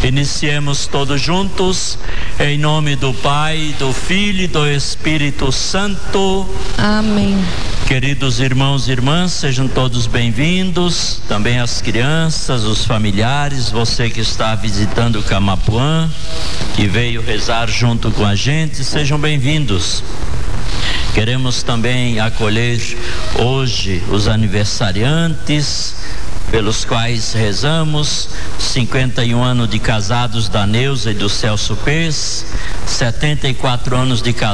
Iniciemos todos juntos, em nome do Pai, do Filho e do Espírito Santo. Amém. Queridos irmãos e irmãs, sejam todos bem-vindos, também as crianças, os familiares, você que está visitando Camapuã, que veio rezar junto com a gente, sejam bem-vindos. Queremos também acolher hoje os aniversariantes, pelos quais rezamos: 51 anos de casados da Neuza e do Celso Pes, 74 anos de casados